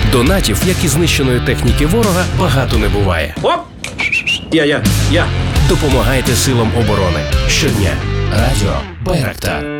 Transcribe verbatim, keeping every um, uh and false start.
Донатів, як і знищеної техніки ворога, багато не буває. Оп! Я, я, я. Допомагайте силам оборони щодня. Радіо Байрактар.